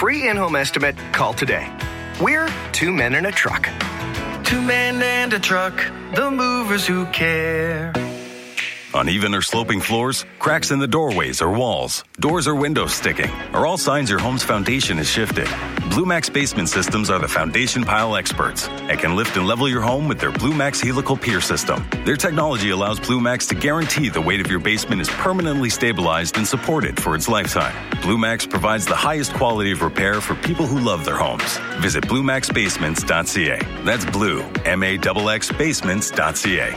free in-home estimate, call today. We're Two Men and a Truck. 2 men and a truck, the movers who care. Uneven or sloping floors, cracks in the doorways or walls, doors or windows sticking are all signs your home's foundation is shifted. Blue Max Basement Systems are the foundation pile experts and can lift and level your home with their Blue Max Helical Pier System. Their technology allows Blue Max to guarantee the weight of your basement is permanently stabilized and supported for its lifetime. Blue Max provides the highest quality of repair for people who love their homes. Visit BlueMaxBasements.ca. That's Blue, MAXX Basements.ca.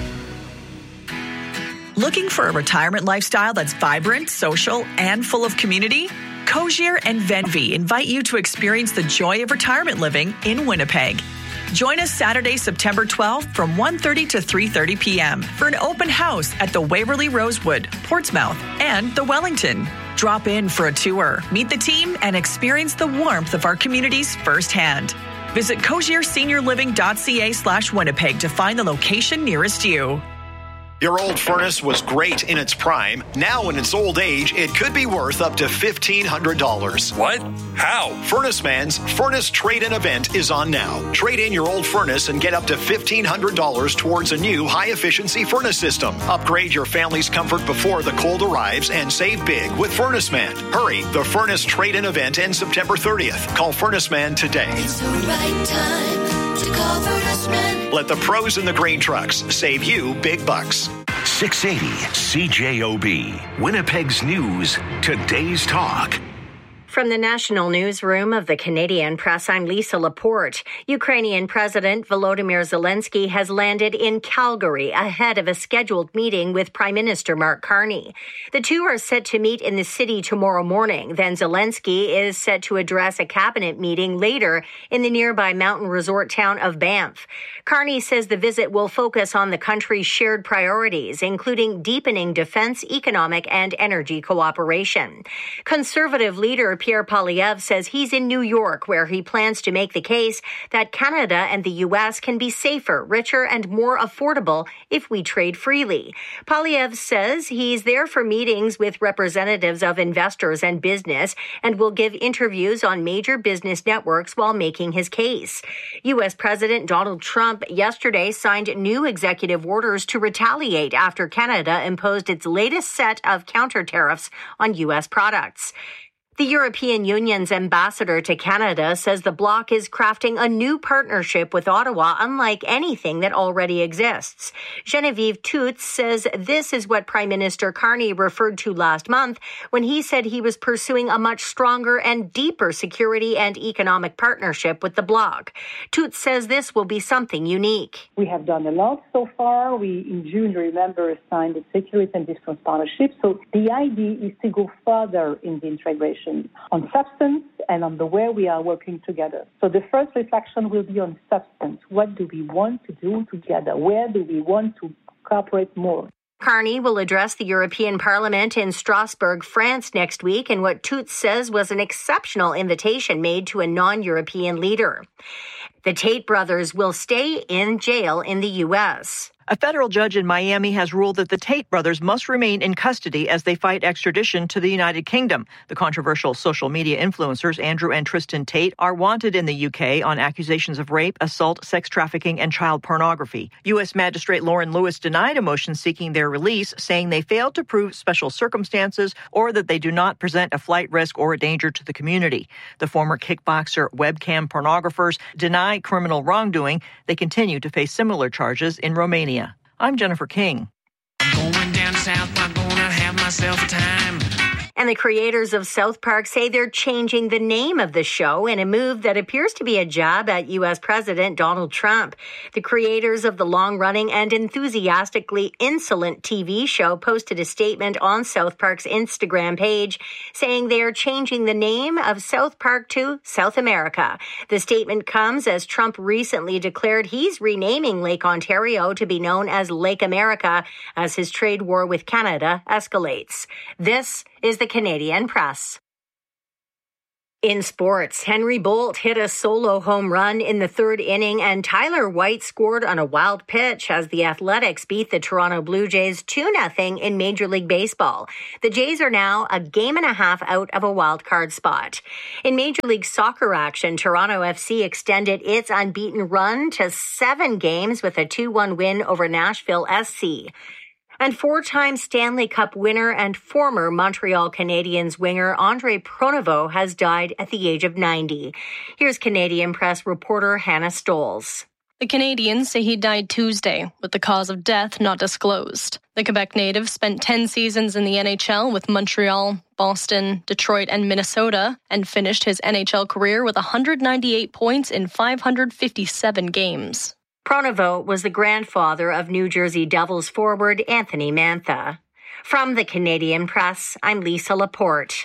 Looking for a retirement lifestyle that's vibrant, social, and full of community? Cozier and Venvy invite you to experience the joy of retirement living in Winnipeg. Join us Saturday, September 12th from 1:30 to 3:30 p.m. for an open house at the Waverly Rosewood, Portsmouth, and the Wellington. Drop in for a tour, meet the team, and experience the warmth of our communities firsthand. Visit cozierseniorliving.ca/Winnipeg to find the location nearest you. Your old furnace was great in its prime. Now in its old age, it could be worth up to $1,500. What? How? Furnace Man's Furnace Trade-In event is on now. Trade in your old furnace and get up to $1,500 towards a new high-efficiency furnace system. Upgrade your family's comfort before the cold arrives and save big with Furnace Man. Hurry, the Furnace Trade-In event ends September 30th. Call Furnace Man today. It's the right time to call Furnace Man. Let the pros in the grain trucks save you big bucks. 680 CJOB, Winnipeg's News, Today's Talk. From the National Newsroom of the Canadian Press, I'm Lisa Laporte. Ukrainian President Volodymyr Zelensky has landed in Calgary ahead of a scheduled meeting with Prime Minister Mark Carney. The two are set to meet in the city tomorrow morning. Then Zelensky is set to address a cabinet meeting later in the nearby mountain resort town of Banff. Carney says the visit will focus on the country's shared priorities, including deepening defense, economic, and energy cooperation. Conservative leader Pierre Poilievre says he's in New York, where he plans to make the case that Canada and the U.S. can be safer, richer, and more affordable if we trade freely. Poilievre says he's there for meetings with representatives of investors and business and will give interviews on major business networks while making his case. U.S. President Donald Trump yesterday signed new executive orders to retaliate after Canada imposed its latest set of counter tariffs on U.S. products. The European Union's ambassador to Canada says the bloc is crafting a new partnership with Ottawa unlike anything that already exists. Genevieve Toots says this is what Prime Minister Carney referred to last month when he said he was pursuing a much stronger and deeper security and economic partnership with the bloc. Toots says this will be something unique. We have done a lot so far. We, in June, remember, signed the Security and Defense Partnership. So the idea is to go further in the integration on substance and on the way we are working together. So the first reflection will be on substance. What do we want to do together? Where do we want to cooperate more? Carney will address the European Parliament in Strasbourg, France next week in what Toots says was an exceptional invitation made to a non-European leader. The Tate brothers will stay in jail in the U.S. A federal judge in Miami has ruled that the Tate brothers must remain in custody as they fight extradition to the United Kingdom. The controversial social media influencers Andrew and Tristan Tate are wanted in the UK on accusations of rape, assault, sex trafficking, and child pornography. U.S. Magistrate Lauren Lewis denied a motion seeking their release, saying they failed to prove special circumstances or that they do not present a flight risk or a danger to the community. The former kickboxer webcam pornographers deny criminal wrongdoing. They continue to face similar charges in Romania. I'm Jennifer King. I'm going down south, I'm going to have myself a time. And the creators of South Park say they're changing the name of the show in a move that appears to be a jab at U.S. President Donald Trump. The creators of the long-running and enthusiastically insolent TV show posted a statement on South Park's Instagram page saying they are changing the name of South Park to South America. The statement comes as Trump recently declared he's renaming Lake Ontario to be known as Lake America as his trade war with Canada escalates. This is the Canadian Press. In sports, Henry Bolt hit a solo home run in the third inning, and Tyler White scored on a wild pitch as the Athletics beat the Toronto Blue Jays 2-0 in Major League Baseball. The Jays are now a game and a half out of a wild card spot. In Major League Soccer action, Toronto FC extended its unbeaten run to 7 games with a 2-1 win over Nashville SC. And 4-time Stanley Cup winner and former Montreal Canadiens winger Andre Pronovost has died at the age of 90. Here's Canadian Press reporter Hannah Stolz. The Canadiens say he died Tuesday, with the cause of death not disclosed. The Quebec native spent 10 seasons in the NHL with Montreal, Boston, Detroit, and Minnesota, and finished his NHL career with 198 points in 557 games. Pronovost was the grandfather of New Jersey Devils forward Anthony Mantha. From the Canadian Press, I'm Lisa Laporte.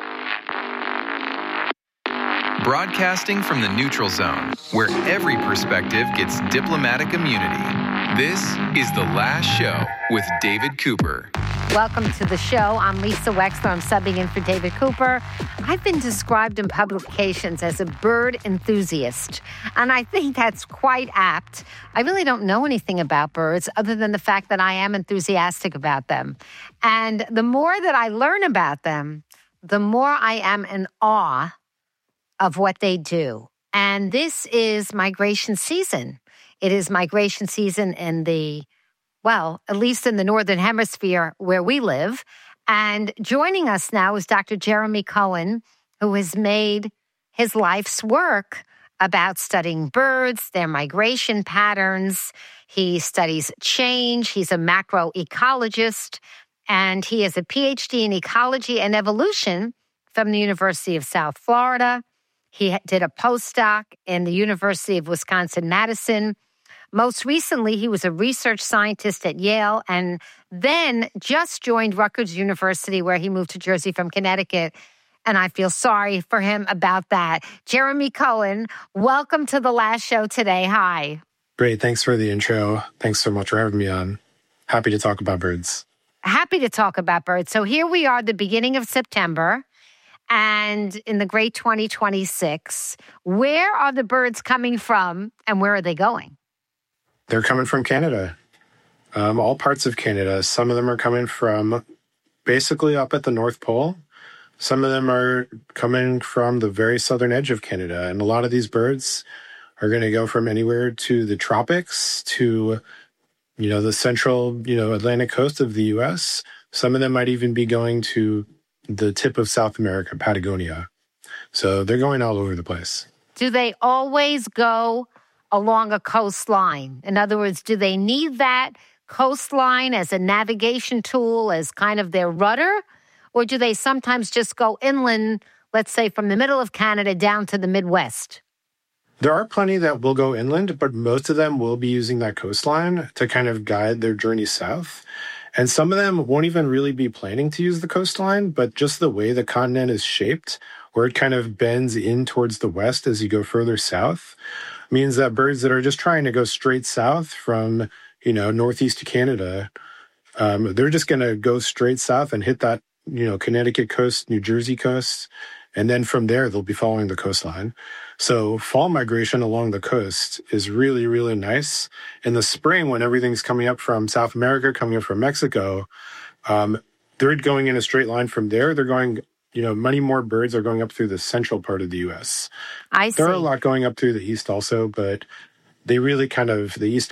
Broadcasting from the neutral zone, where every perspective gets diplomatic immunity. This is The Last Show with David Cooper. Welcome to the show. I'm Lisa Wexler. I'm subbing in for David Cooper. I've been described in publications as a bird enthusiast, and I think that's quite apt. I really don't know anything about birds other than the fact that I am enthusiastic about them. And the more that I learn about them, the more I am in awe of what they do. And this is migration season. It is migration season in at least in the Northern Hemisphere where we live. And joining us now is Dr. Jeremy Cohen, who has made his life's work about studying birds, their migration patterns. He studies change. He's a macroecologist, and he has a PhD in ecology and evolution from the University of South Florida. He did a postdoc in the University of Wisconsin-Madison. Most recently, he was a research scientist at Yale and then just joined Rutgers University, where he moved to Jersey from Connecticut. And I feel sorry for him about that. Jeremy Cohen, welcome to The Last Show today. Hi. Great. Thanks for the intro. Thanks so much for having me on. Happy to talk about birds. Happy to talk about birds. So here we are, the beginning of September, and in the great 2026. Where are the birds coming from and where are they going? They're coming from Canada, all parts of Canada. Some of them are coming from basically up at the North Pole. Some of them are coming from the very southern edge of Canada. And a lot of these birds are going to go from anywhere to the tropics to, the central, Atlantic coast of the U.S. Some of them might even be going to the tip of South America, Patagonia. So they're going all over the place. Do they always go along a coastline? In other words, do they need that coastline as a navigation tool, as kind of their rudder? Or do they sometimes just go inland, let's say from the middle of Canada down to the Midwest? There are plenty that will go inland, but most of them will be using that coastline to kind of guide their journey south. And some of them won't even really be planning to use the coastline, but just the way the continent is shaped, where it kind of bends in towards the west as you go further south, means that birds that are just trying to go straight south from, northeast Canada, they're just going to go straight south and hit that, Connecticut coast, New Jersey coast. And then from there, they'll be following the coastline. So fall migration along the coast is really, really nice. In the spring, when everything's coming up from South America, coming up from Mexico, they're going in a straight line from there. They're going, many more birds are going up through the central part of the U.S. I see. There are a lot going up through the east also, but they really the east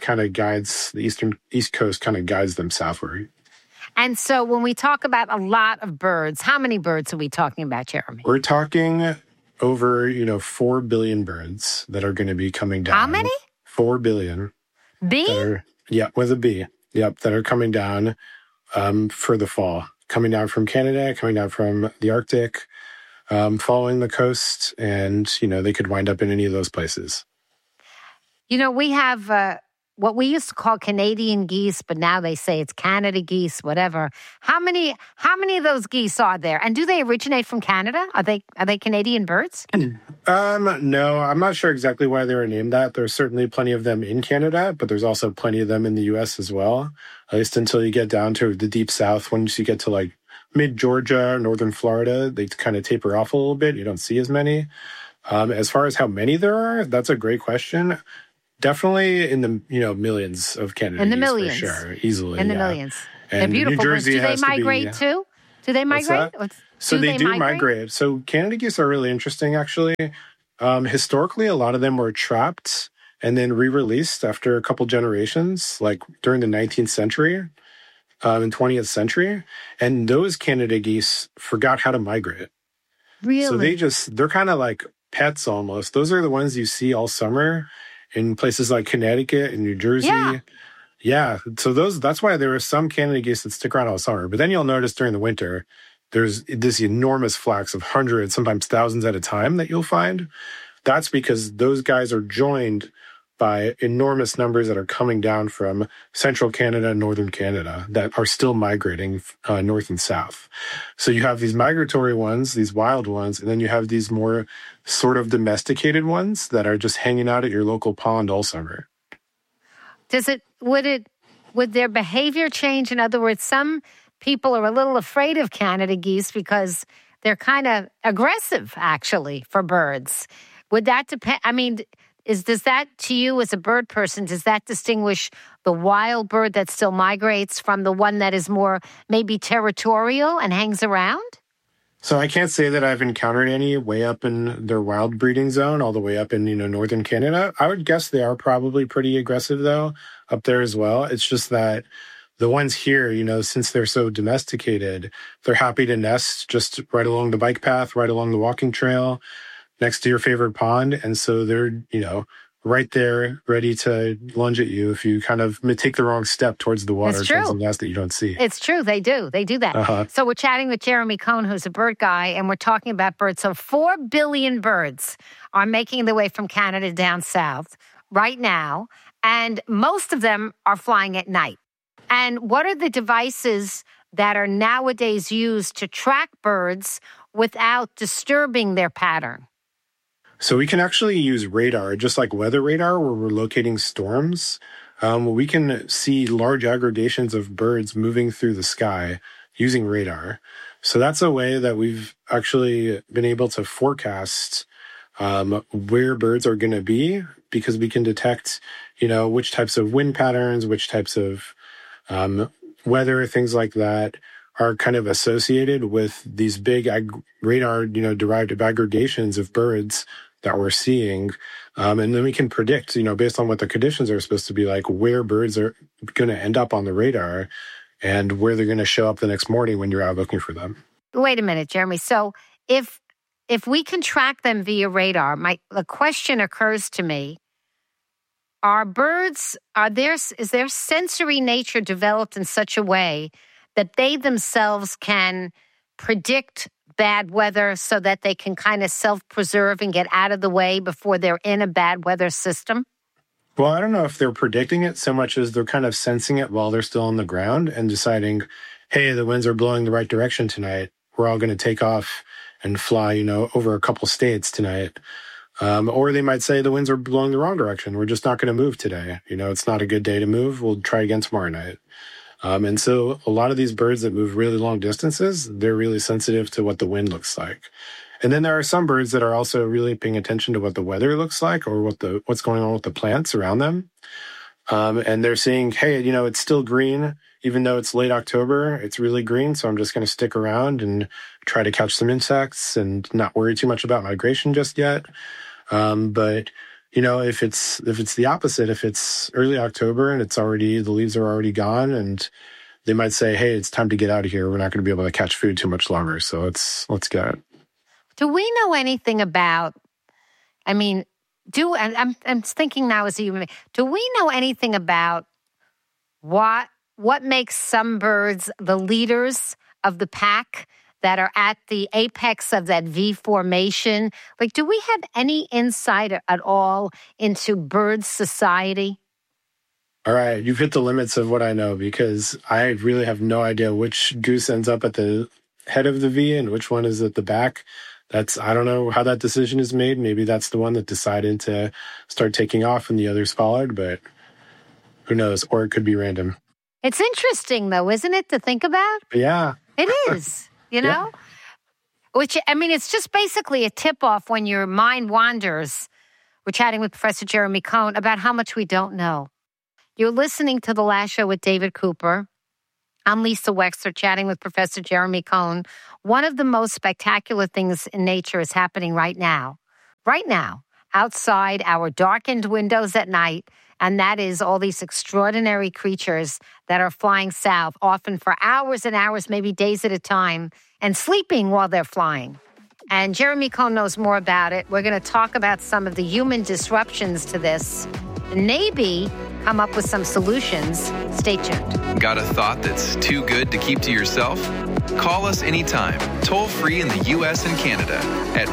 coast kind of guides them southward. And so when we talk about a lot of birds, how many birds are we talking about, Jeremy? We're talking over, 4 billion birds that are going to be coming down. How many? 4 billion. B? With a B. Yep, that are coming down for the fall. Coming down from Canada, coming down from the Arctic, following the coast, and, they could wind up in any of those places. We have what we used to call Canadian geese, but now they say it's Canada geese, whatever. How many of those geese are there? And do they originate from Canada? Are they Canadian birds? No, I'm not sure exactly why they were named that. There's certainly plenty of them in Canada, but there's also plenty of them in the U.S. as well, at least until you get down to the deep south. Once you get to mid-Georgia, northern Florida, they kind of taper off a little bit. You don't see as many. As far as how many there are, that's a great question. Definitely in the millions of Canada in the geese, millions, for sure, easily in the millions. And they're beautiful. New Jersey do they has to migrate be, too? Do they migrate? So they do migrate. So Canada geese are really interesting, actually. Historically, a lot of them were trapped and then re-released after a couple generations, like during the 19th century and 20th century. And those Canada geese forgot how to migrate. Really? So they're kind of like pets almost. Those are the ones you see all summer in places like Connecticut and New Jersey. Yeah. So that's why there are some Canada geese that stick around all summer. But then you'll notice during the winter, there's this enormous flocks of hundreds, sometimes thousands at a time that you'll find. That's because those guys are joined by enormous numbers that are coming down from central Canada and northern Canada that are still migrating north and south. So you have these migratory ones, these wild ones, and then you have these more sort of domesticated ones that are just hanging out at your local pond all summer. Would their behavior change? In other words, some people are a little afraid of Canada geese because they're kind of aggressive, actually, for birds. Would that depend? I mean, does that, to you as a bird person, does that distinguish the wild bird that still migrates from the one that is more maybe territorial and hangs around? So I can't say that I've encountered any way up in their wild breeding zone, all the way up in, northern Canada. I would guess they are probably pretty aggressive, though, up there as well. It's just that the ones here, since they're so domesticated, they're happy to nest just right along the bike path, right along the walking trail, next to your favorite pond. And so they're, right there, ready to lunge at you if you kind of take the wrong step towards the water, towards the nest that you don't see. It's true. They do. They do that. Uh-huh. So we're chatting with Jeremy Cohn, who's a bird guy, and we're talking about birds. So 4 billion birds are making their way from Canada down south right now, and most of them are flying at night. And what are the devices that are nowadays used to track birds without disturbing their pattern? So we can actually use radar, just like weather radar, where we're locating storms. We can see large aggregations of birds moving through the sky using radar. So that's a way that we've actually been able to forecast where birds are going to be, because we can detect, which types of wind patterns, which types of weather, things like that are kind of associated with these big radar, derived aggregations of birds that we're seeing. And then we can predict, based on what the conditions are supposed to be like, where birds are going to end up on the radar and where they're going to show up the next morning when you're out looking for them. Wait a minute, Jeremy. So if we can track them via radar, the question occurs to me, is their sensory nature developed in such a way that they themselves can predict bad weather so that they can kind of self-preserve and get out of the way before they're in a bad weather system? Well, I don't know if they're predicting it so much as they're kind of sensing it while they're still on the ground and deciding, hey, the winds are blowing the right direction tonight. We're all going to take off and fly, over a couple states tonight. Or they might say the winds are blowing the wrong direction. We're just not going to move today. It's not a good day to move. We'll try again tomorrow night. And so a lot of these birds that move really long distances, they're really sensitive to what the wind looks like. And then there are some birds that are also really paying attention to what the weather looks like or what's going on with the plants around them. And they're saying, hey, it's still green, even though it's late October, it's really green. So I'm just going to stick around and try to catch some insects and not worry too much about migration just yet. But if it's the opposite, if it's early October and the leaves are already gone, and they might say, hey, it's time to get out of here. We're not going to be able to catch food too much longer. So let's get. Do we know anything about, I'm thinking now as a human being, do we know anything about what makes some birds the leaders of the pack that are at the apex of that V formation? Like, do we have any insight at all into bird society? All right, you've hit the limits of what I know, because I really have no idea which goose ends up at the head of the V and which one is at the back. I don't know how that decision is made. Maybe that's the one that decided to start taking off and the others followed, but who knows? Or it could be random. It's interesting, though, isn't it, to think about? Yeah. It is, you know? Which, I mean, it's just basically a tip-off when your mind wanders. We're chatting with Professor Jeremy Cohn about how much we don't know. You're listening to The Last Show with David Cooper. I'm Lisa Wexler, chatting with Professor Jeremy Cohn. One of the most spectacular things in nature is happening right now, outside our darkened windows at night, and that is all these extraordinary creatures that are flying south, often for hours and hours, maybe days at a time, and sleeping while they're flying. And Jeremy Cohn knows more about it. We're going to talk about some of the human disruptions to this, and maybe come up with some solutions. Stay tuned. Got a thought that's too good to keep to yourself? Call us anytime, toll free in the U.S. and Canada at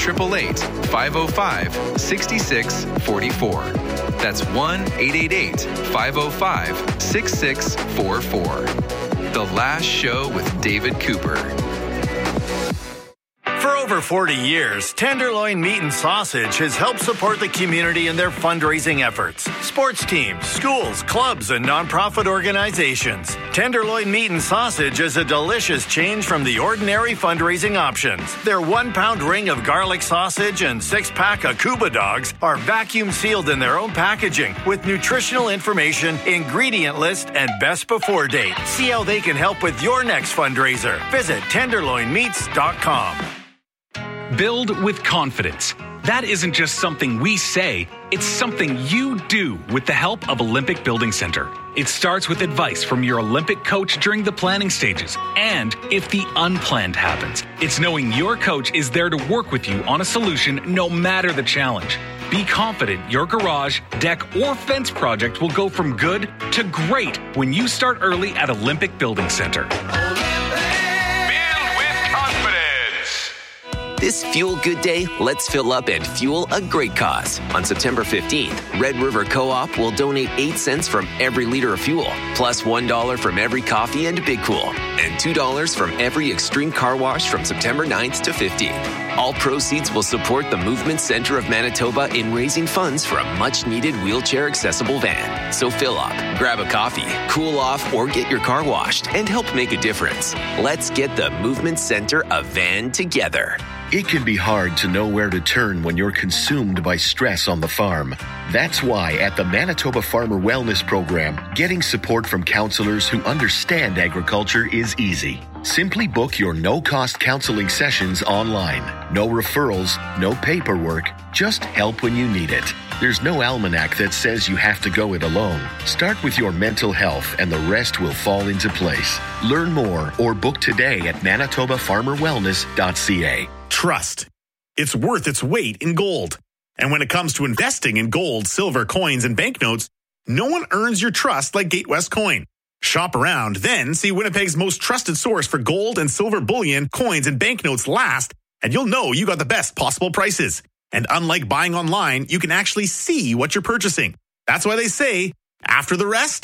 1-888-505-6644. That's 1-888-505-6644. The Last Show with David Cooper. For over 40 years, Tenderloin Meat and Sausage has helped support the community in their fundraising efforts. Sports teams, schools, clubs, and nonprofit organizations. Tenderloin Meat and Sausage is a delicious change from the ordinary fundraising options. Their 1-pound ring of garlic sausage and 6-pack of Cuba dogs are vacuum sealed in their own packaging with nutritional information, ingredient list, and best before date. See how they can help with your next fundraiser. Visit tenderloinmeats.com. Build with confidence. That isn't just something we say, it's something you do with the help of Olympic Building Center. It starts with advice from your Olympic coach during the planning stages. And if the unplanned happens, it's knowing your coach is there to work with you on a solution no matter the challenge. Be confident your garage, deck, or fence project will go from good to great when you start early at Olympic Building Center. This Fuel Good Day, let's fill up and fuel a great cause. On September 15th, Red River Co-op will donate 8 cents from every liter of fuel, plus $1 from every coffee and Big Cool, and $2 from every Extreme Car Wash from September 9th to 15th. All proceeds will support the Movement Center of Manitoba in raising funds for a much-needed wheelchair-accessible van. So fill up, grab a coffee, cool off, or get your car washed and help make a difference. Let's get the Movement Center a van together. It can be hard to know where to turn when you're consumed by stress on the farm. That's why at the Manitoba Farmer Wellness Program, getting support from counselors who understand agriculture is easy. Simply book your no-cost counseling sessions online. No referrals, no paperwork, just help when you need it. There's no almanac that says you have to go it alone. Start with your mental health and the rest will fall into place. Learn more or book today at manitobafarmerwellness.ca. Trust. It's worth its weight in gold. And when it comes to investing in gold, silver, coins, and banknotes, no one earns your trust like Gatewest Coin. Shop around, then see Winnipeg's most trusted source for gold and silver bullion, coins, and banknotes last, and you'll know you got the best possible prices. And unlike buying online, you can actually see what you're purchasing. That's why they say, after the rest,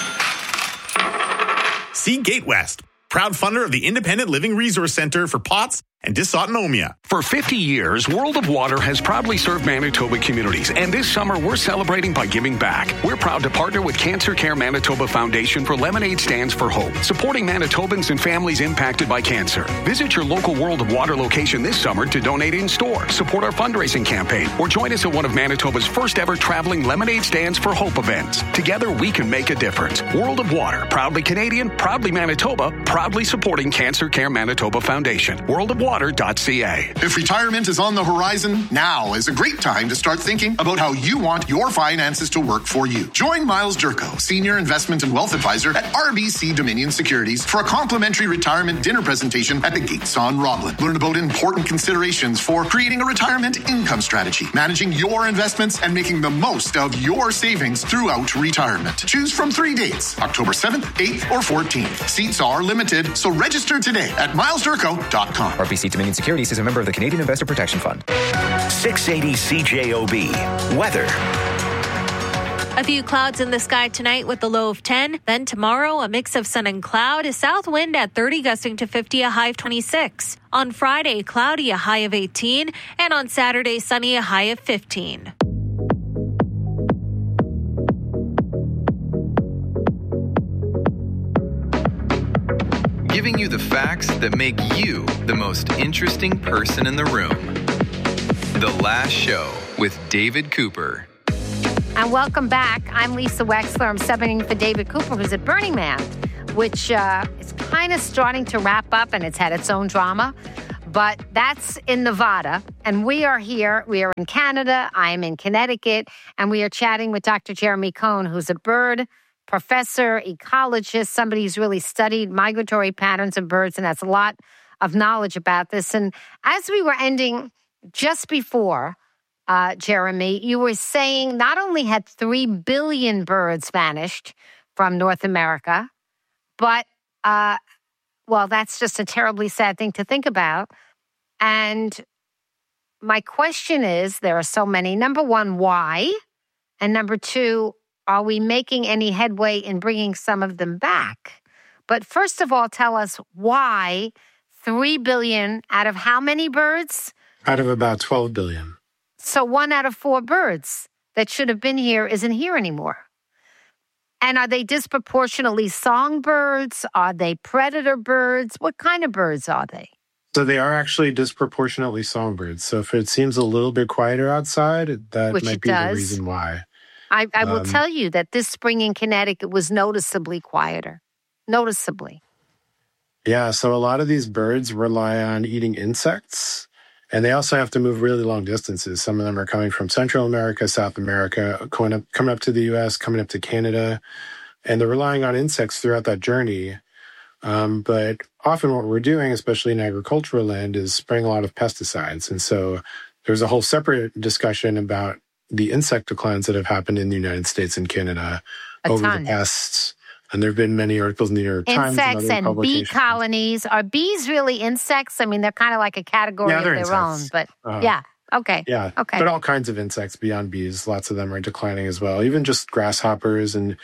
see Gatewest, proud funder of the Independent Living Resource Center for POTS and dysautonomia. For 50 years, World of Water has proudly served Manitoba communities, and this summer we're celebrating by giving back. We're proud to partner with Cancer Care Manitoba Foundation for Lemonade Stands for Hope, supporting Manitobans and families impacted by cancer. Visit your local World of Water location this summer to donate in-store, support our fundraising campaign, or join us at one of Manitoba's first ever traveling Lemonade Stands for Hope events. Together we can make a difference. World of Water, proudly Canadian, proudly Manitoba, proudly supporting Cancer Care Manitoba Foundation. WorldofWater.ca. If retirement is on the horizon, now is a great time to start thinking about how you want your finances to work for you. Join Miles Durko, Senior Investment and Wealth Advisor at RBC Dominion Securities, for a complimentary retirement dinner presentation at the Gates on Roblin. Learn about important considerations for creating a retirement income strategy, managing your investments, and making the most of your savings throughout retirement. Choose from 3 dates, October 7th, 8th, or 14th. Seats are limited, so register today at milesdurko.com. RBC Dominion Securities is a member of the Canadian Investor Protection Fund. 680 CJOB. Weather. A few clouds in the sky tonight with a low of 10. Then tomorrow, a mix of sun and cloud. A south wind at 30, gusting to 50, a high of 26. On Friday, cloudy, a high of 18. And on Saturday, sunny, a high of 15. giving you the facts that make you the most interesting person in the room. The Last Show with David Cooper. And welcome back. I'm Lisa Wexler. I'm subbing for David Cooper, who's at Burning Man, which is kind of starting to wrap up, and it's had its own drama. But that's in Nevada, and we are here. We are in Canada. I am in Connecticut, and we are chatting with Dr. Jeremy Cohn, who's a bird professor, ecologist, somebody who's really studied migratory patterns of birds, and has a lot of knowledge about this. And as we were ending just before, Jeremy, you were saying not only had 3 billion birds vanished from North America, but, well, that's just a terribly sad thing to think about. And my question is, there are so many. Number one, why? And number two, are we making any headway in bringing some of them back? But first of all, tell us why 3 billion out of how many birds? Out of about 12 billion. So 1 out of 4 birds that should have been here isn't here anymore. And are they disproportionately songbirds? Are they predator birds? What kind of birds are they? So they are actually disproportionately songbirds. So if it seems a little bit quieter outside, that might be the reason why. I will tell you that this spring in Connecticut was noticeably quieter. Noticeably. Yeah, so a lot of these birds rely on eating insects, and they also have to move really long distances. Some of them are coming from Central America, South America, coming up to the U.S., coming up to Canada, and they're relying on insects throughout that journey. But often what we're doing, especially in agricultural land, is spraying a lot of pesticides. And so there's a whole separate discussion about the insect declines that have happened in the United States and Canada over the past, and there have been many articles in the New York Times. Insects and bee colonies. Are bees really insects? I mean, they're kind of like a category of their own, but yeah. Okay. Yeah. Okay. But all kinds of insects beyond bees, lots of them are declining as well. Even just grasshoppers and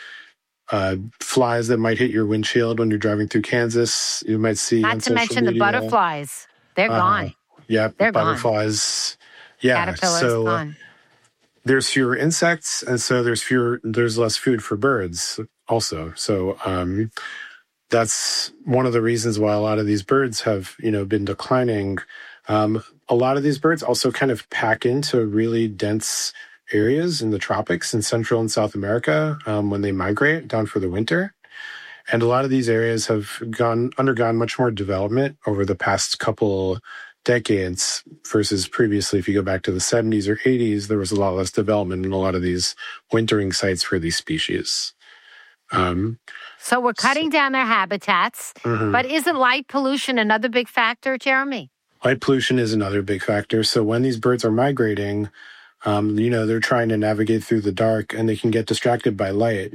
flies that might hit your windshield when you're driving through Kansas. You might see. Not to mention the butterflies. They're gone. Yeah. They're butterflies. Gone. Yeah. Caterpillars gone. There's fewer insects, and so there's less food for birds also. So that's one of the reasons why a lot of these birds have, been declining. A lot of these birds also kind of pack into really dense areas in the tropics in Central and South America when they migrate down for the winter. And a lot of these areas have undergone much more development over the past couple decades versus previously. If you go back to the 70s or 80s, there was a lot less development in a lot of these wintering sites for these species. So we're cutting down their habitats, but isn't light pollution another big factor, Jeremy? Light pollution is another big factor. So when these birds are migrating, they're trying to navigate through the dark and they can get distracted by light.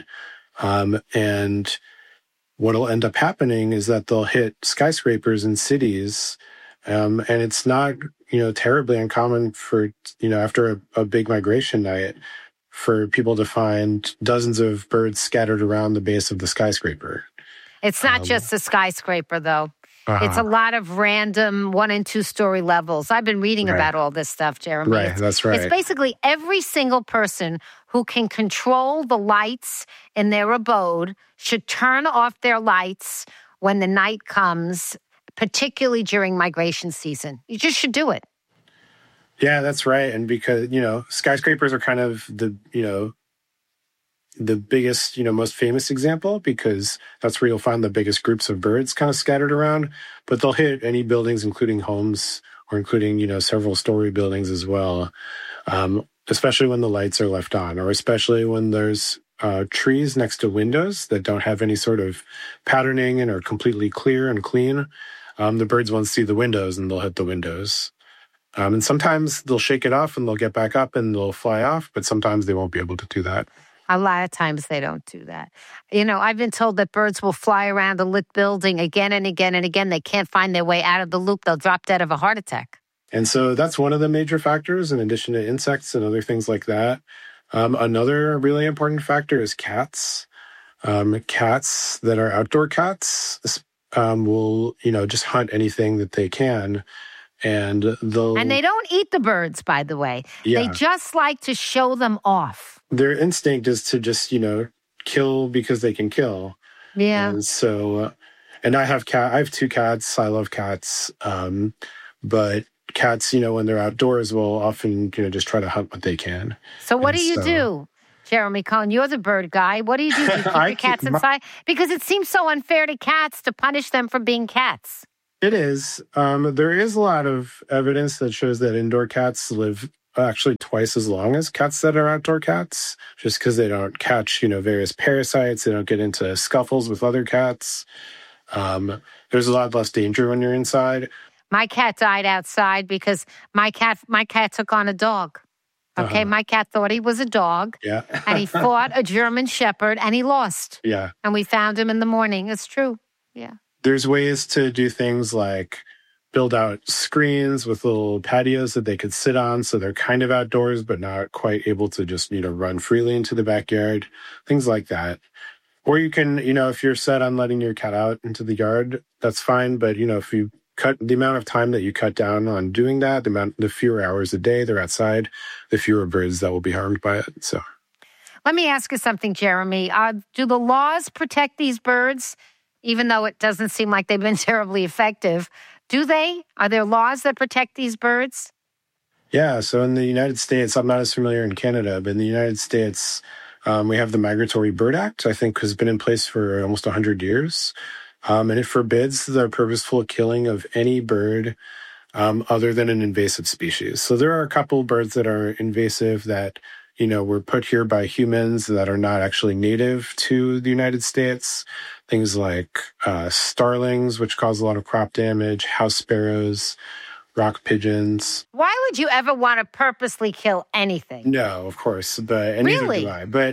And what'll end up happening is that they'll hit skyscrapers in cities. And it's not, terribly uncommon for, after a big migration night, for people to find dozens of birds scattered around the base of the skyscraper. It's not just a skyscraper, though. It's a lot of random 1- and 2-story levels. I've been reading about all this stuff, Jeremy. Right, that's right. It's basically every single person who can control the lights in their abode should turn off their lights when the night comes, particularly during migration season. You just should do it. Yeah, that's right. And because, skyscrapers are kind of the biggest, most famous example, because that's where you'll find the biggest groups of birds kind of scattered around. But they'll hit any buildings, including homes or including, several story buildings as well, especially when the lights are left on, or especially when there's trees next to windows that don't have any sort of patterning and are completely clear and clean. The birds won't see the windows and they'll hit the windows. And sometimes they'll shake it off and they'll get back up and they'll fly off, but sometimes they won't be able to do that. A lot of times they don't do that. I've been told that birds will fly around a lit building again and again and again. They can't find their way out of the loop. They'll drop dead of a heart attack. And so that's one of the major factors, in addition to insects and other things like that. Another really important factor is cats. Cats that are outdoor cats will, just hunt anything that they can. And they don't eat the birds, by the way. Yeah. They just like to show them off. Their instinct is to just, kill because they can kill. Yeah. And so And I have 2 cats. I love cats. But cats, when they're outdoors, will often, just try to hunt what they can. So what do you do, Jeremy Cohen? You're the bird guy. What do you do? Do you keep your cats inside? Because it seems so unfair to cats to punish them for being cats. It is. There is a lot of evidence that shows that indoor cats live actually twice as long as cats that are outdoor cats, just because they don't catch, various parasites. They don't get into scuffles with other cats. There's a lot less danger when you're inside. My cat died outside because my cat took on a dog. Okay, my cat thought he was a dog. Yeah. And he fought a German Shepherd and he lost. Yeah. And we found him in the morning. It's true. Yeah. There's ways to do things like build out screens with little patios that they could sit on, so they're kind of outdoors but not quite able to just, run freely into the backyard, things like that. Or you can, if you're set on letting your cat out into the yard, that's fine. But, if you cut the amount of time that you cut down on doing that, the fewer hours a day they're outside, the fewer birds that will be harmed by it. So let me ask you something, Jeremy. Do the laws protect these birds, even though it doesn't seem like they've been terribly effective? Do they? Are there laws that protect these birds? Yeah, so in the United States, I'm not as familiar in Canada, but in the United States, we have the Migratory Bird Act, I think has been in place for almost 100 years. And it forbids the purposeful killing of any bird other than an invasive species. So there are a couple birds that are invasive that, were put here by humans that are not actually native to the United States. Things like starlings, which cause a lot of crop damage, house sparrows, rock pigeons. Why would you ever want to purposely kill anything? No, of course, but really? Neither do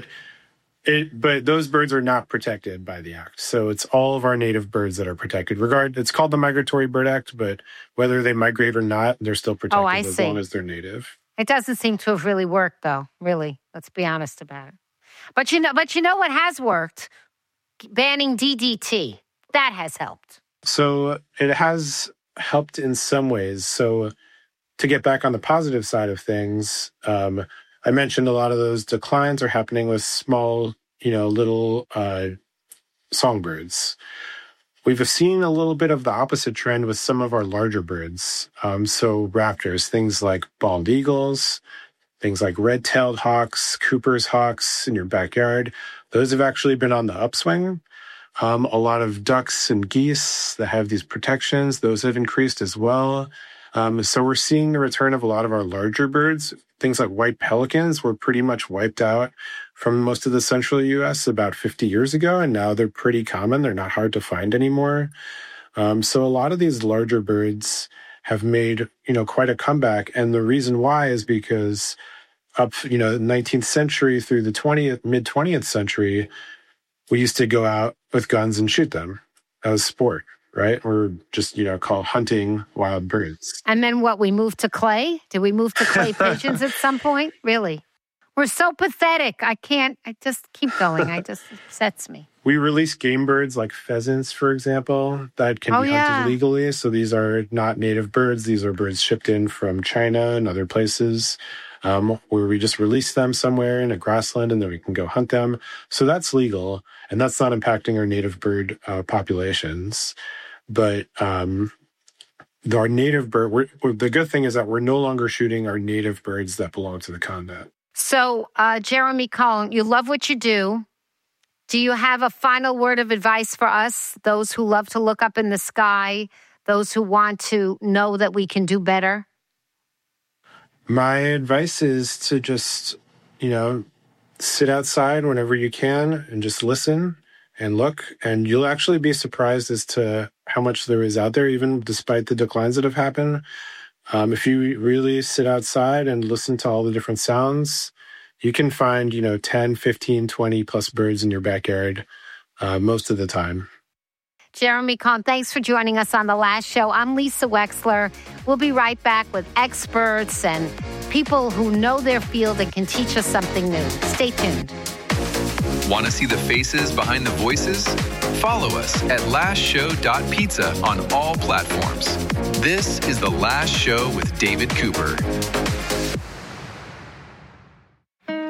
I. But those birds are not protected by the Act. So it's all of our native birds that are protected. It's called the Migratory Bird Act, but whether they migrate or not, they're still protected as long as they're native. It doesn't seem to have really worked, though. Really, let's be honest about it. But you know what has worked? Banning DDT. That has helped. So it has helped in some ways. So to get back on the positive side of things, I mentioned a lot of those declines are happening with small, little songbirds. We've seen a little bit of the opposite trend with some of our larger birds. So raptors, things like bald eagles, things like red-tailed hawks, Cooper's hawks in your backyard. Those have actually been on the upswing. A lot of ducks and geese that have these protections, those have increased as well. So we're seeing the return of a lot of our larger birds. Things like white pelicans were pretty much wiped out from most of the central U.S. about 50 years ago, and now they're pretty common. They're not hard to find anymore. So a lot of these larger birds have made, quite a comeback. And the reason why is because up, the 19th century through the mid-20th century, we used to go out with guns and shoot them as sport. Right? Or just, call hunting wild birds. And then what? We moved to clay? Did we move to clay pigeons at some point? Really? We're so pathetic. I just keep going. It just upsets me. We release game birds like pheasants, for example, that can be hunted legally. So these are not native birds. These are birds shipped in from China and other places, where we just release them somewhere in a grassland and then we can go hunt them. So that's legal, and that's not impacting our native bird populations. But our native bird, the good thing is that we're no longer shooting our native birds that belong to the continent. So, Jeremy Cohen, you love what you do. Do you have a final word of advice for us, those who love to look up in the sky, those who want to know that we can do better? My advice is to just, sit outside whenever you can and just listen and look, and you'll actually be surprised as to how much there is out there, even despite the declines that have happened. If you really sit outside and listen to all the different sounds, you can find, 10, 15, 20 plus birds in your backyard most of the time. Jeremy Cohen, thanks for joining us on The Last Show. I'm Lisa Wexler. We'll be right back with experts and people who know their field and can teach us something new. Stay tuned. Want to see the faces behind the voices? Follow us at lastshow.pizza on all platforms. This is The Last Show with David Cooper.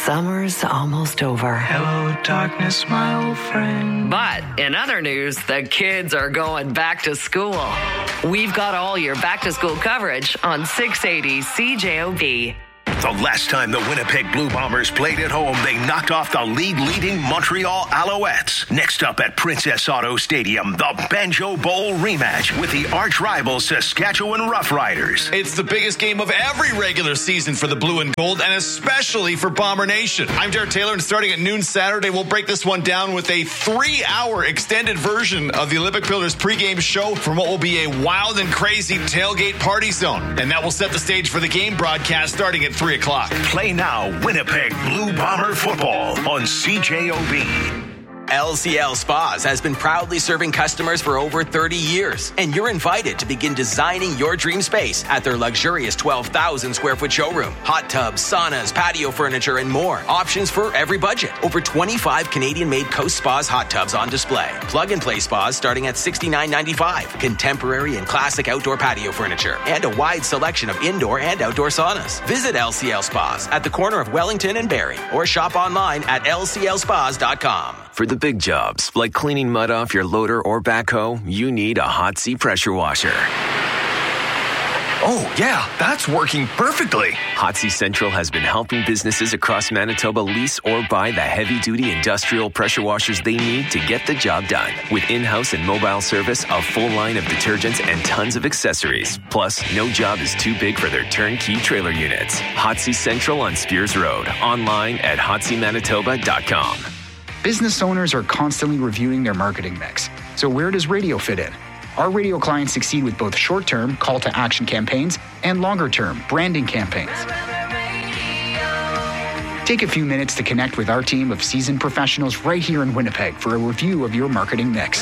Summer's almost over. Hello, darkness, my old friend. But in other news, the kids are going back to school. We've got all your back-to-school coverage on 680 CJOB. The last time the Winnipeg Blue Bombers played at home, they knocked off the league-leading Montreal Alouettes. Next up at Princess Auto Stadium, the Banjo Bowl rematch with the arch-rival Saskatchewan Roughriders. It's the biggest game of every regular season for the Blue and Gold, and especially for Bomber Nation. I'm Jared Taylor, and starting at noon Saturday, we'll break this one down with a 3-hour extended version of the Olympic Builders pregame show from what will be a wild and crazy tailgate party zone. And that will set the stage for the game broadcast starting at 3 o'clock. Play now, Winnipeg Blue Bomber football on CJOB. LCL Spas has been proudly serving customers for over 30 years, and you're invited to begin designing your dream space at their luxurious 12,000 square foot showroom. Hot tubs, saunas, patio furniture, and more. Options for every budget. Over 25 Canadian-made Coast Spas hot tubs on display. Plug-and-play spas starting at $69.95. Contemporary and classic outdoor patio furniture, and a wide selection of indoor and outdoor saunas. Visit LCL Spas at the corner of Wellington and Barrie, or shop online at lclspas.com. For the big jobs, like cleaning mud off your loader or backhoe, you need a Hot Sea pressure washer. Oh, yeah, that's working perfectly. Hot Sea Central has been helping businesses across Manitoba lease or buy the heavy-duty industrial pressure washers they need to get the job done. With in-house and mobile service, a full line of detergents, and tons of accessories. Plus, no job is too big for their turnkey trailer units. Hot Sea Central on Spears Road. Online at hotseamanitoba.com. Business owners are constantly reviewing their marketing mix. So where does radio fit in? Our radio clients succeed with both short-term call-to-action campaigns and longer-term branding campaigns. Take a few minutes to connect with our team of seasoned professionals right here in Winnipeg for a review of your marketing mix.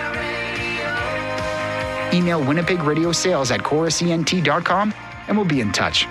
Email winnipegradiosales@chorusent.com and we'll be in touch.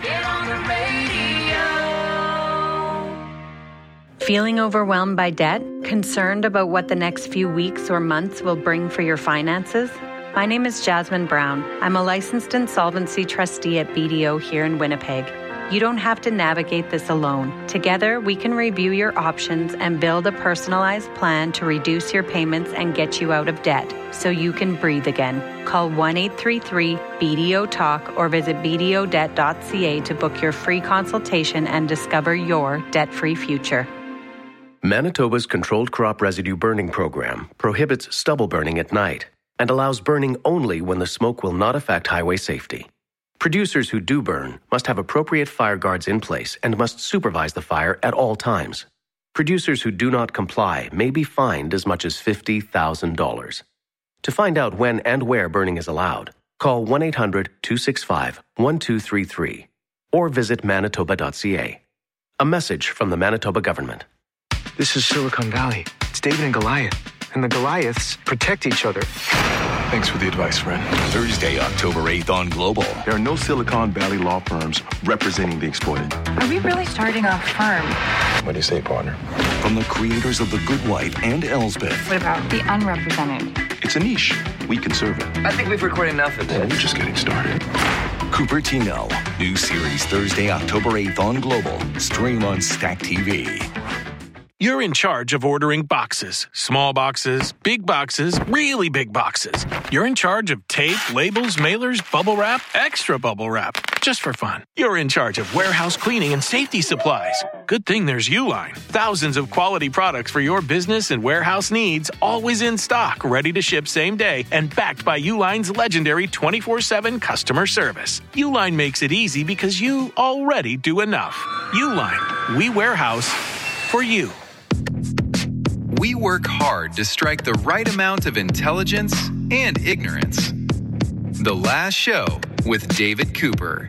Feeling overwhelmed by debt? Concerned about what the next few weeks or months will bring for your finances? My name is Jasmine Brown. I'm a licensed insolvency trustee at BDO here in Winnipeg. You don't have to navigate this alone. Together, we can review your options and build a personalized plan to reduce your payments and get you out of debt so you can breathe again. Call 1-833-BDO-TALK or visit bdodebt.ca to book your free consultation and discover your debt-free future. Manitoba's Controlled Crop Residue Burning Program prohibits stubble burning at night and allows burning only when the smoke will not affect highway safety. Producers who do burn must have appropriate fire guards in place and must supervise the fire at all times. Producers who do not comply may be fined as much as $50,000. To find out when and where burning is allowed, call 1-800-265-1233 or visit manitoba.ca. A message from the Manitoba government. This is Silicon Valley. It's David and Goliath. And the Goliaths protect each other. Thanks for the advice, friend. Thursday, October 8th on Global. There are no Silicon Valley law firms representing the exploited. Are we really starting a firm? What do you say, partner? From the creators of The Good Wife and Elsbeth. What about the unrepresented? It's a niche. We can serve it. I think we've recorded enough of this. We're just getting started. Cupertino. New series Thursday, October 8th on Global. Stream on Stack TV. You're in charge of ordering boxes. Small boxes, really big boxes. You're in charge of tape, labels, mailers, bubble wrap, extra bubble wrap, just for fun. You're in charge of warehouse cleaning and safety supplies. Good thing there's Uline. Thousands of quality products for your business and warehouse needs, always in stock, ready to ship same day, and backed by Uline's legendary 24/7 customer service. Uline makes it easy because you already do enough. Uline, we warehouse for you. We work hard to strike the right amount of intelligence and ignorance. The Last Show with David Cooper.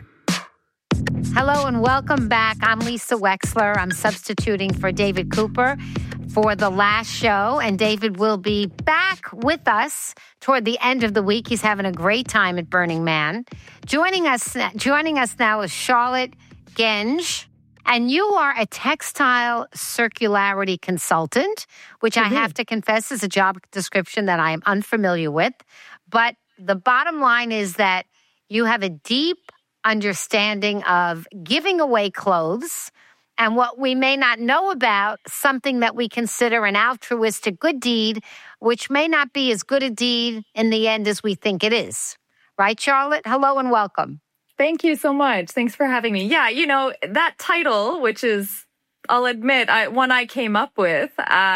Hello and welcome back. I'm Lisa Wexler. I'm substituting for David Cooper for The Last Show, and David will be back with us toward the end of the week. He's having a great time at Burning Man. Joining us now is Charlotte Genge. And you are a textile circularity consultant, which I have to confess is a job description that I am unfamiliar with. But the bottom line is that you have a deep understanding of giving away clothes and what we may not know about, something that we consider an altruistic good deed, which may not be as good a deed in the end as we think it is. Right, Charlotte? Hello and welcome. Thank you so much. Thanks for having me. Yeah, that title, which is, I'll admit, one I came up with,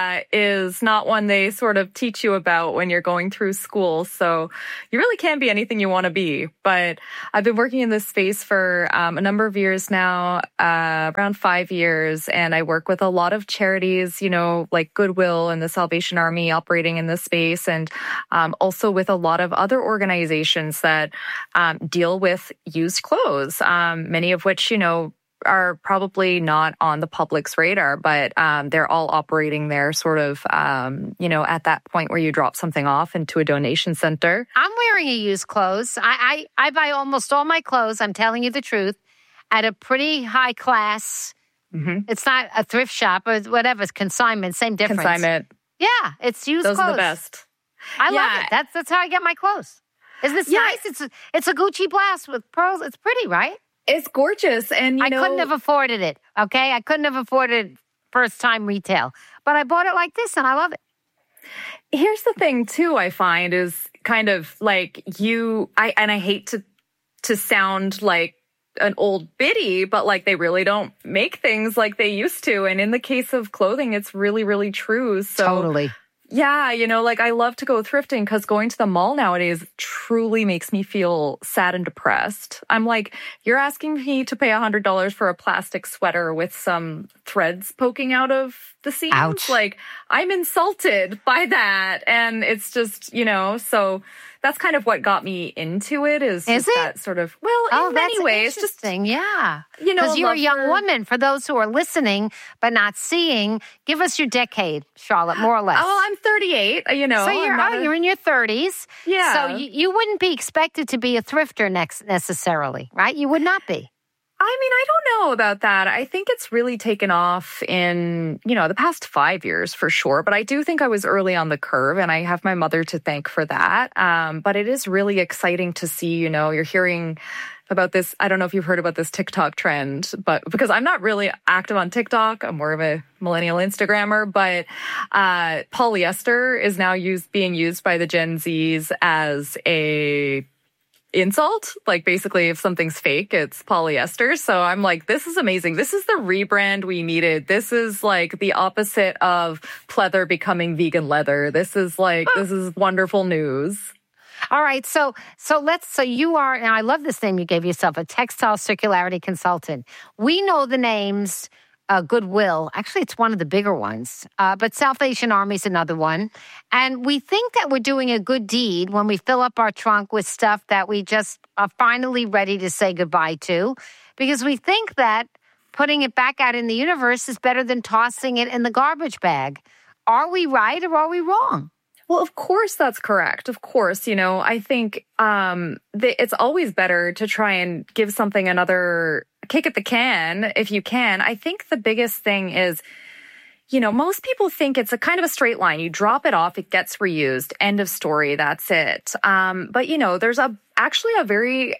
is not one they sort of teach you about when you're going through school. So you really can be anything you want to be. But I've been working in this space for a number of years now, around 5 years. And I work with a lot of charities, like Goodwill and the Salvation Army operating in this space. And also with a lot of other organizations that deal with used clothes, many of which, are probably not on the public's radar, but they're all operating there sort of, at that point where you drop something off into a donation center. I'm wearing a used clothes. I buy almost all my clothes, I'm telling you the truth, at a pretty high class. Mm-hmm. It's not a thrift shop or whatever, it's consignment, same difference. Consignment. Yeah, it's used Those clothes. Those are the best. I love it. That's how I get my clothes. Isn't this nice? It's a Gucci blouse with pearls. It's pretty, right? It's gorgeous. And, I couldn't have afforded it, okay? I couldn't have afforded first-time retail. But I bought it like this, and I love it. Here's the thing, too, I find, is kind of like I hate to sound like an old biddy, but like they really don't make things like they used to. And in the case of clothing, it's really, really true. So totally. Yeah, I love to go thrifting because going to the mall nowadays truly makes me feel sad and depressed. I'm like, you're asking me to pay $100 for a plastic sweater with some threads poking out of the seams? Ouch. Like, I'm insulted by that. And it's just, so that's kind of what got me into it is that sort of, in many ways. Interesting. Yeah. Because you're a young woman. For those who are listening but not seeing, give us your decade, Charlotte, more or less. Oh, I'm 38, So you're in your 30s. Yeah. So you wouldn't be expected to be a thrifter necessarily, right? You would not be. I don't know about that. I think it's really taken off in, the past 5 years for sure. But I do think I was early on the curve and I have my mother to thank for that. But it is really exciting to see, you're hearing about this. I don't know if you've heard about this TikTok trend, but because I'm not really active on TikTok, I'm more of a millennial Instagrammer, but polyester is now being used by the Gen Zs as a insult. Like basically if something's fake, it's polyester. So I'm like, this is amazing. This is the rebrand we needed. This is like the opposite of pleather becoming vegan leather. This is wonderful news. All right. So you are, and I love this name you gave yourself, a textile circularity consultant. We know the names, Goodwill. Actually, it's one of the bigger ones. But Salvation Army is another one. And we think that we're doing a good deed when we fill up our trunk with stuff that we just are finally ready to say goodbye to, because we think that putting it back out in the universe is better than tossing it in the garbage bag. Are we right or are we wrong? Well, of course that's correct. Of course, I think it's always better to try and give something another kick at the can if you can. I think the biggest thing is, most people think it's a kind of a straight line. You drop it off, it gets reused, end of story, that's it. But, there's actually a very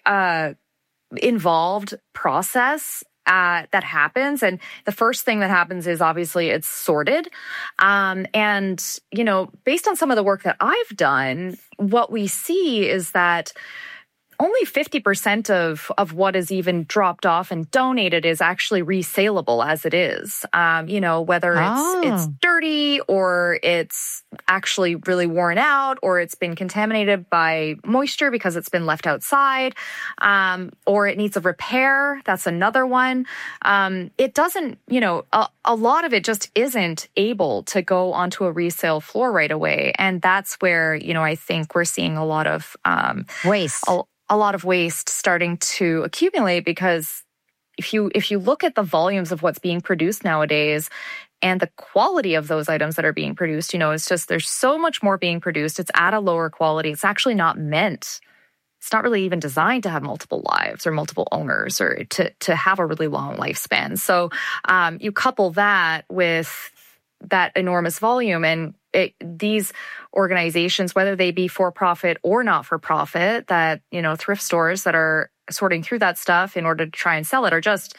involved process that happens. And the first thing that happens is obviously it's sorted. And, based on some of the work that I've done, what we see is that only 50% of what is even dropped off and donated is actually resaleable as it is. Whether it's dirty or it's actually really worn out or it's been contaminated by moisture because it's been left outside, or it needs a repair. That's another one. It doesn't, a lot of it just isn't able to go onto a resale floor right away. And that's where, I think we're seeing a lot of waste. A lot of waste starting to accumulate, because if you look at the volumes of what's being produced nowadays and the quality of those items that are being produced, it's just there's so much more being produced. It's at a lower quality. It's actually not meant. It's not really even designed to have multiple lives or multiple owners or to have a really long lifespan. So you couple that with that enormous volume and these organizations, whether they be for-profit or not-for-profit, that, thrift stores that are sorting through that stuff in order to try and sell it are just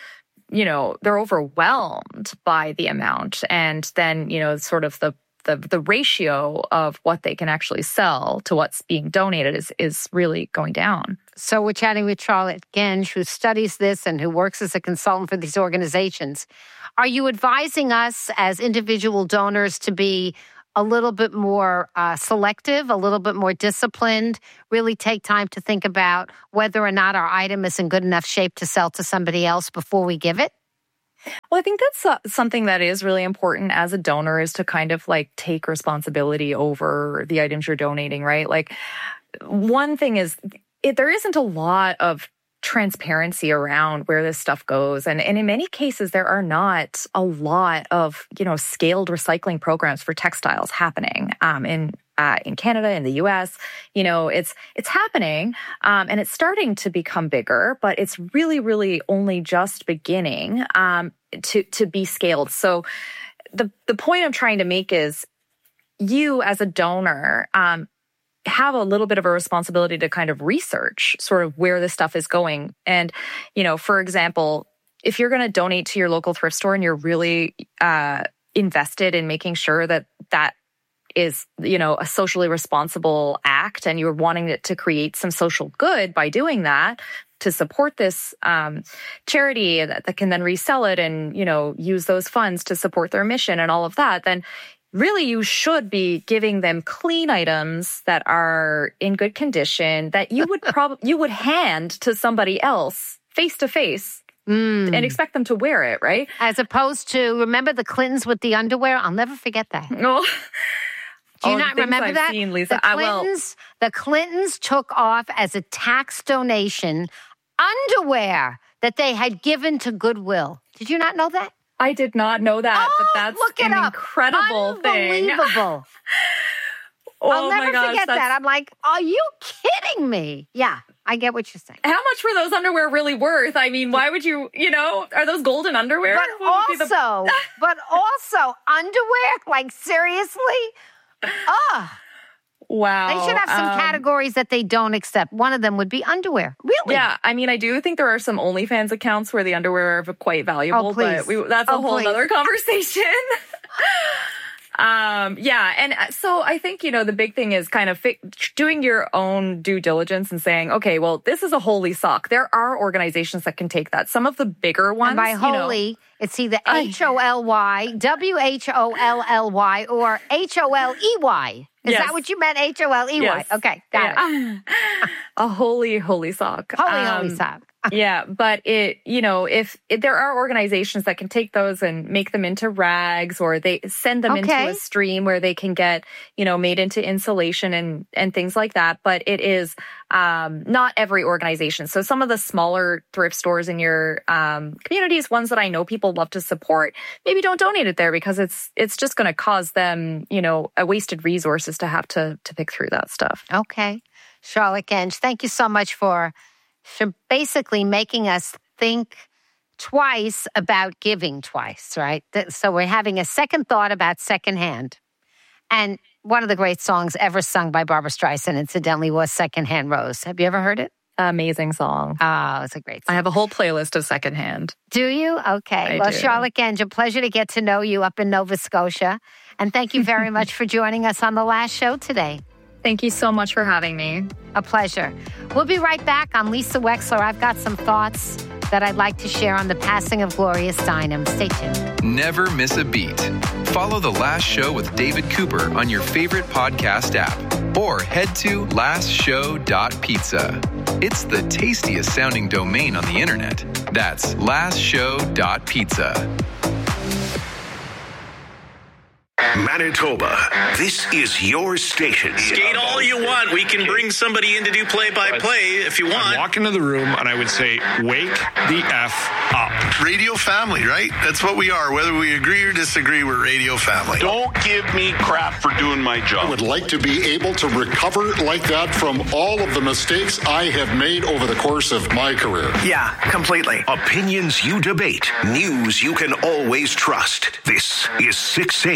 they're overwhelmed by the amount. And then, sort of the ratio of what they can actually sell to what's being donated is really going down. So we're chatting with Charlotte Genge, who studies this and who works as a consultant for these organizations. Are you advising us as individual donors to be a little bit more selective, a little bit more disciplined, really take time to think about whether or not our item is in good enough shape to sell to somebody else before we give it? Well, I think that's something that is really important as a donor, is to kind of like take responsibility over the items you're donating, right? Like, one thing is there isn't a lot of transparency around where this stuff goes. And in many cases, there are not a lot of, scaled recycling programs for textiles happening in Canada, in the US. It's happening, and it's starting to become bigger, but it's really, really only just beginning to be scaled. So the point I'm trying to make is, you as a donor have a little bit of a responsibility to kind of research sort of where this stuff is going. And, for example, if you're going to donate to your local thrift store and you're really invested in making sure that is, a socially responsible act, and you're wanting it to create some social good by doing that, to support this charity that can then resell it and, use those funds to support their mission and all of that, then really you should be giving them clean items that are in good condition, that you would you would hand to somebody else face to face. And expect them to wear it, right? As opposed to, remember the Clintons with the underwear? I'll never forget that. No. Do you not remember that? Seen, Lisa. The Clintons took off as a tax donation underwear that they had given to Goodwill. Did you not know that? I did not know that, but that's an incredible thing. Unbelievable. I'll never forget that. I'm like, are you kidding me? Yeah, I get what you're saying. How much were those underwear really worth? I mean, why would you, are those golden underwear? But also underwear? Like, seriously? Wow. They should have some categories that they don't accept. One of them would be underwear. Really? Yeah. I mean, I do think there are some OnlyFans accounts where the underwear are quite valuable, but that's a whole other conversation. Yeah. And so I think, the big thing is kind of doing your own due diligence and saying, okay, well, this is a holy sock. There are organizations that can take that. Some of the bigger ones. And by holy, it's either HOLY, WHOLLY, or HOLEY. Is that what you meant? HOLEY. Yes. Okay, got it. A holy sock. Holy sock. Yeah, but if there are organizations that can take those and make them into rags, or they send them into a stream where they can get, made into insulation and things like that. But it is not every organization. So some of the smaller thrift stores in your communities, ones that I know people love to support, maybe don't donate it there, because it's just going to cause them, a wasted resources to have to pick through that stuff. Okay. Charlotte Genge, thank you so much for basically making us think twice about giving twice, right? So we're having a second thought about secondhand. And one of the great songs ever sung by Barbra Streisand, incidentally, was Secondhand Rose. Have you ever heard it? Amazing song. Oh, it's a great song. I have a whole playlist of Secondhand. Do you? Okay. I do. Charlotte Genge, a pleasure to get to know you up in Nova Scotia. And thank you very much for joining us on The Last Show today. Thank you so much for having me. A pleasure. We'll be right back. I'm Lisa Wexler. I've got some thoughts that I'd like to share on the passing of Gloria Steinem. Stay tuned. Never miss a beat. Follow The Last Show with David Cooper on your favorite podcast app, or head to lastshow.pizza. It's the tastiest sounding domain on the internet. That's lastshow.pizza. Manitoba, this is your station. Skate all you want. We can bring somebody in to do play-by-play if you want. I'd walk into the room and I would say, wake the F up. Radio family, right? That's what we are. Whether we agree or disagree, we're radio family. Don't give me crap for doing my job. I would like to be able to recover like that from all of the mistakes I have made over the course of my career. Yeah, completely. Opinions you debate. News you can always trust. This is 680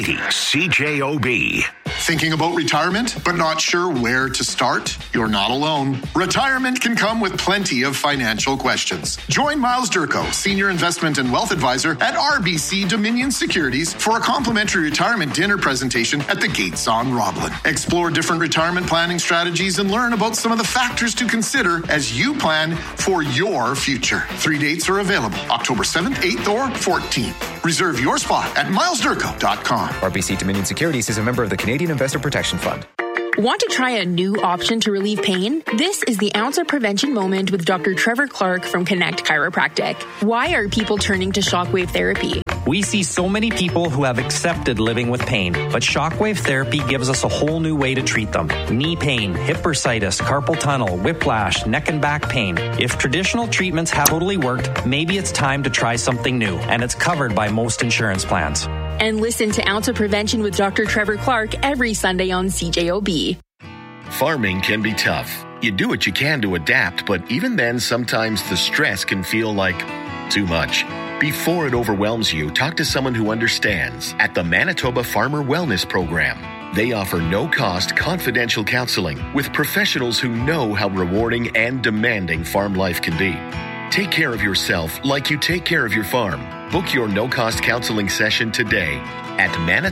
CJOB. Thinking about retirement, but not sure where to start? You're not alone. Retirement can come with plenty of financial questions. Join Miles Durko, Senior Investment and Wealth Advisor at RBC Dominion Securities for a complimentary retirement dinner presentation at the Gates on Roblin. Explore different retirement planning strategies and learn about some of the factors to consider as you plan for your future. 3 dates are available, October 7th, 8th, or 14th. Reserve your spot at milesdurko.com. RBC Dominion Securities is a member of the Canadian Investor Protection Fund. Want to try a new option to relieve pain? This is the Ounce of Prevention Moment with Dr. Trevor Clark from Connect Chiropractic. Why are people turning to shockwave therapy? We see so many people who have accepted living with pain, but shockwave therapy gives us a whole new way to treat them. Knee pain, hip bursitis, carpal tunnel, whiplash, neck and back pain. If traditional treatments have totally worked, maybe it's time to try something new, and it's covered by most insurance plans. And listen to Ounce of Prevention with Dr. Trevor Clark every Sunday on CJOB. Farming can be tough. You do what you can to adapt, but even then, sometimes the stress can feel like too much. Before it overwhelms you, talk to someone who understands at the Manitoba Farmer Wellness Program. They offer no-cost, confidential counseling with professionals who know how rewarding and demanding farm life can be. Take care of yourself like you take care of your farm. Book your no-cost counseling session today at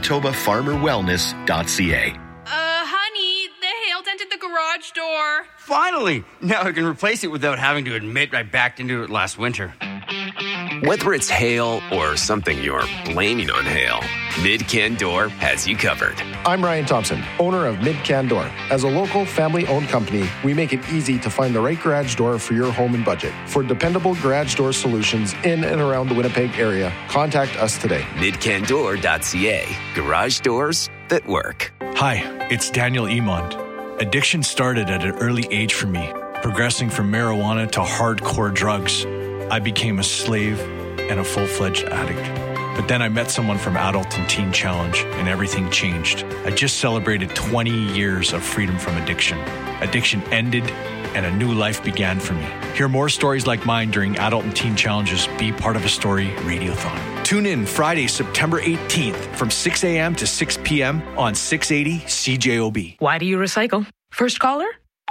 manitobafarmerwellness.ca. Honey, the hail dented the garage door. Finally! Now I can replace it without having to admit I backed into it last winter. Whether it's hail or something you're blaming on hail, Mid-Can Door has you covered. I'm Ryan Thompson, owner of Mid-Can Door. As a local, family-owned company, we make it easy to find the right garage door for your home and budget. For dependable garage door solutions in and around the Winnipeg area, contact us today. Midcandoor.ca. Garage doors that work. Hi, it's Daniel Emond. Addiction started at an early age for me, progressing from marijuana to hardcore drugs. I became a slave and a full-fledged addict. But then I met someone from Adult and Teen Challenge, and everything changed. I just celebrated 20 years of freedom from addiction. Addiction ended, and a new life began for me. Hear more stories like mine during Adult and Teen Challenge's Be Part of a Story Radiothon. Tune in Friday, September 18th from 6 a.m. to 6 p.m. on 680 CJOB. Why do you recycle? First caller?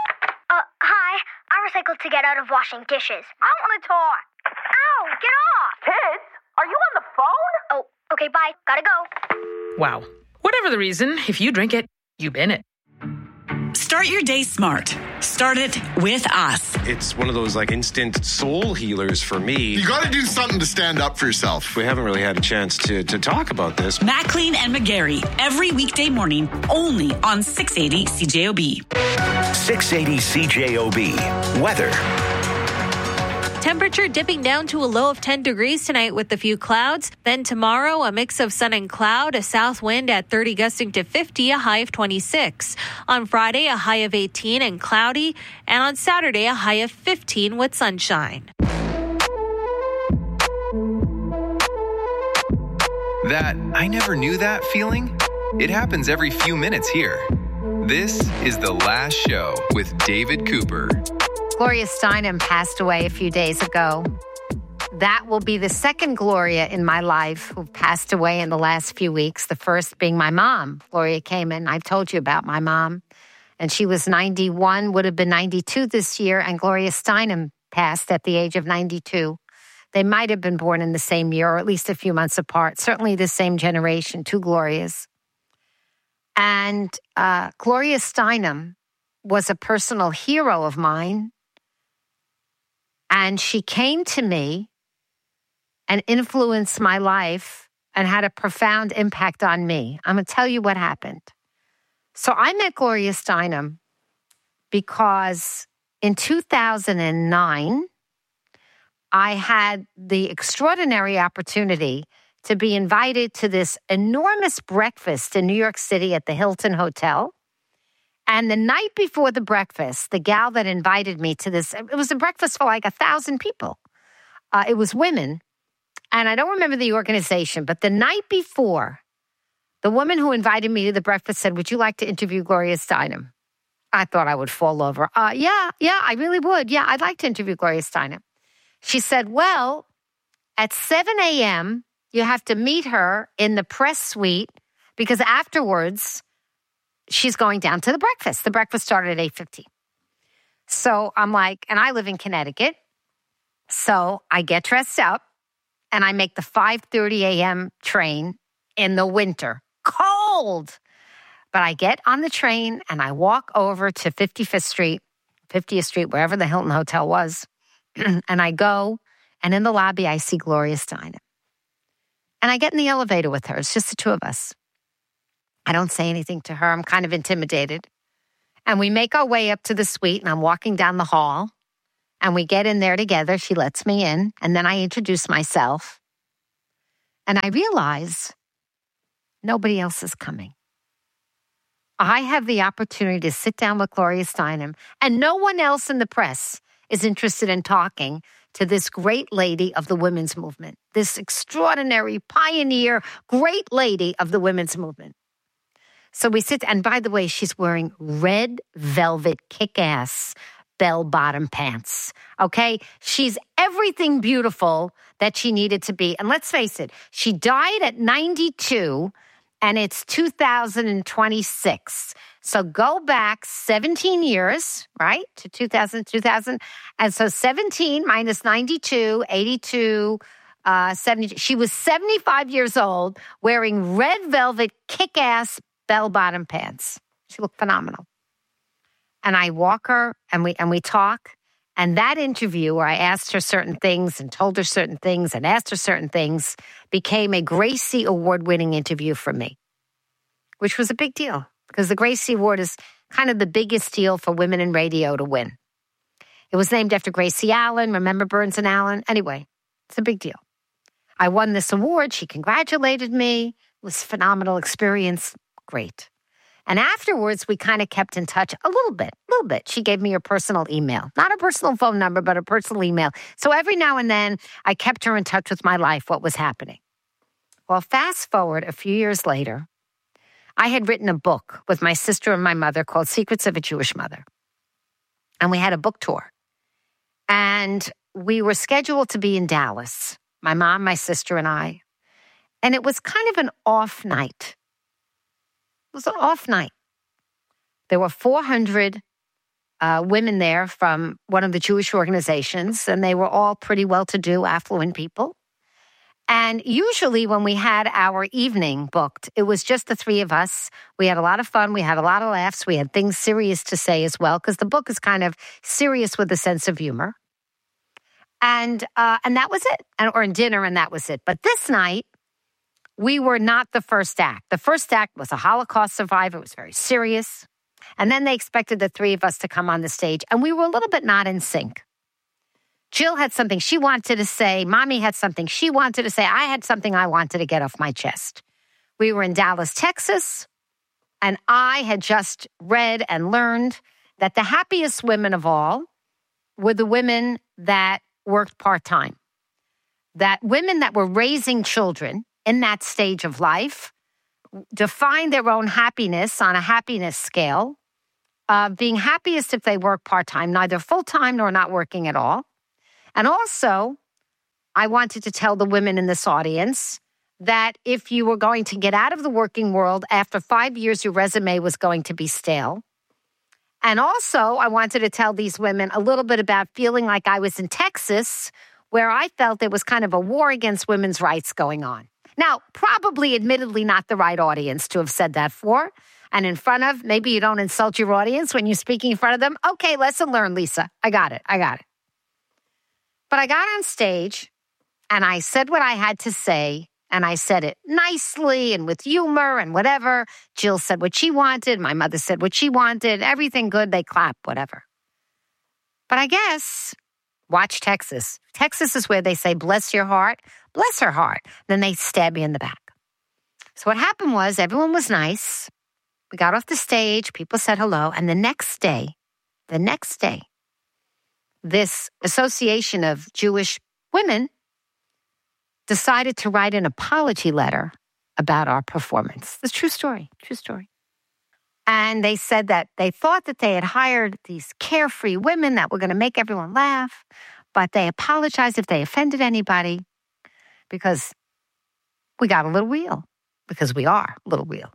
Hi. I recycle to get out of washing dishes. I want to talk. Ow, get off! Kids, are you on the phone? Oh, okay, bye. Gotta go. Wow. Whatever the reason, if you drink it, you bin it. Start your day smart. Start it with us. It's one of those like instant soul healers for me. You got to do something to stand up for yourself. We haven't really had a chance to talk about this. Maclean and McGarry, every weekday morning, only on 680 CJOB. 680 CJOB. Weather. Temperature dipping down to a low of 10 degrees tonight with a few clouds. Then tomorrow, a mix of sun and cloud, a south wind at 30 gusting to 50, a high of 26. On Friday, a high of 18 and cloudy. And on Saturday, a high of 15 with sunshine. That I never knew that feeling? It happens every few minutes here. This is The Last Show with David Cooper. Gloria Steinem passed away a few days ago. That will be the second Gloria in my life who passed away in the last few weeks. The first being my mom, Gloria Kamen. I've told you about my mom. And she was 91, would have been 92 this year. And Gloria Steinem passed at the age of 92. They might have been born in the same year or at least a few months apart. Certainly the same generation, two Glorias. And Gloria Steinem was a personal hero of mine. And she came to me and influenced my life and had a profound impact on me. I'm going to tell you what happened. So I met Gloria Steinem because in 2009, I had the extraordinary opportunity to be invited to this enormous breakfast in New York City at the Hilton Hotel. And the night before the breakfast, the gal that invited me to this, it was a breakfast for like 1,000 people. It was women. And I don't remember the organization, but the night before, the woman who invited me to the breakfast said, "Would you like to interview Gloria Steinem?" I thought I would fall over. Yeah, I really would. Yeah, I'd like to interview Gloria Steinem. She said, well, at 7 a.m., you have to meet her in the press suite because afterwards, she's going down to the breakfast. The breakfast started at 8:15. So I'm like, and I live in Connecticut. So I get dressed up and I make the 5:30 a.m. train in the winter. Cold. But I get on the train and I walk over to 50th Street, wherever the Hilton Hotel was. And I go, and in the lobby, I see Gloria Steinem. And I get in the elevator with her. It's just the two of us. I don't say anything to her. I'm kind of intimidated. And we make our way up to the suite, and I'm walking down the hall. And we get in there together. She lets me in. And then I introduce myself. And I realize nobody else is coming. I have the opportunity to sit down with Gloria Steinem, and no one else in the press is interested in talking to this great lady of the women's movement, this extraordinary pioneer, great lady of the women's movement. So we sit, and by the way, she's wearing red velvet kick-ass bell-bottom pants, okay? She's everything beautiful that she needed to be. And let's face it, she died at 92, and it's 2026. So go back 17 years, right, to 2000. And so 17 minus 92, 82, 72. She was 75 years old wearing red velvet kick-ass bell-bottom pants. She looked phenomenal. And I walk her and we talk. And that interview where I asked her certain things and told her certain things and asked her certain things became a Gracie Award-winning interview for me, which was a big deal because the Gracie Award is kind of the biggest deal for women in radio to win. It was named after Gracie Allen. Remember Burns and Allen? Anyway, it's a big deal. I won this award. She congratulated me. It was a phenomenal experience. Great. And afterwards, we kind of kept in touch a little bit. She gave me her personal email. Not her personal phone number, but her personal email. So every now and then, I kept her in touch with my life, what was happening. Well, fast forward a few years later, I had written a book with my sister and my mother called Secrets of a Jewish Mother. And we had a book tour. And we were scheduled to be in Dallas, my mom, my sister, and I. And it was kind of an off night. It was an off night. There were 400 women there from one of the Jewish organizations, and they were all pretty well-to-do, affluent people. And usually when we had our evening booked, it was just the three of us. We had a lot of fun. We had a lot of laughs. We had things serious to say as well, because the book is kind of serious with a sense of humor. And that was it. Or dinner, and that was it. But this night, we were not the first act. The first act was a Holocaust survivor. It was very serious. And then they expected the three of us to come on the stage, and we were a little bit not in sync. Jill had something she wanted to say. Mommy had something she wanted to say. I had something I wanted to get off my chest. We were in Dallas, Texas, and I had just read and learned that the happiest women of all were the women that worked part-time. That women that were raising children in that stage of life defined their own happiness on a happiness scale, being happiest if they work part-time, neither full-time nor not working at all. And also, I wanted to tell the women in this audience that if you were going to get out of the working world after 5 years, your resume was going to be stale. And also, I wanted to tell these women a little bit about feeling like I was in Texas, where I felt there was kind of a war against women's rights going on. Now, probably, admittedly, not the right audience to have said that for. And in front of, maybe you don't insult your audience when you're speaking in front of them. Okay, lesson learned, Lisa. I got it. But I got on stage, and I said what I had to say, and I said it nicely and with humor and whatever. Jill said what she wanted. My mother said what she wanted. Everything good. They clapped, whatever. But I guess, watch Texas. Texas is where they say, bless your heart, bless her heart. Then they stab you in the back. So what happened was everyone was nice. We got off the stage. People said hello. And the next day, this association of Jewish women decided to write an apology letter about our performance. It's a true story. And they said that they thought that they had hired these carefree women that were going to make everyone laugh, but they apologized if they offended anybody because we got a little real. because we are a little real.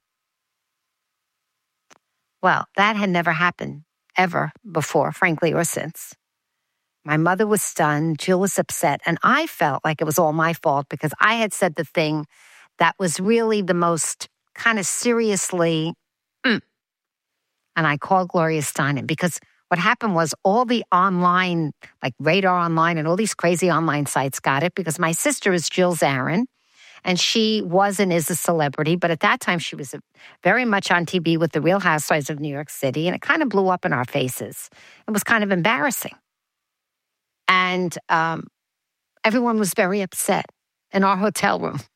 Well, that had never happened ever before, frankly, or since. My mother was stunned. Jill was upset. And I felt like it was all my fault because I had said the thing that was really the most kind of seriously, and I called Gloria Steinem because what happened was all the online, like Radar Online and all these crazy online sites got it because my sister is Jill Zarin. And she was and is a celebrity, but at that time she was very much on TV with the Real Housewives of New York City, and it kind of blew up in our faces. It was kind of embarrassing. And everyone was very upset in our hotel room.